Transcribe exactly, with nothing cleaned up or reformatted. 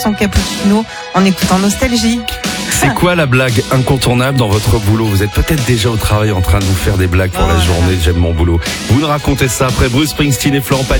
son cappuccino en écoutant Nostalgie. C'est quoi la blague incontournable dans votre boulot? Vous êtes peut-être déjà au travail en train de vous faire des blagues pour la journée. J'aime mon boulot. Vous nous racontez ça après Bruce Springsteen et Florent Pagny.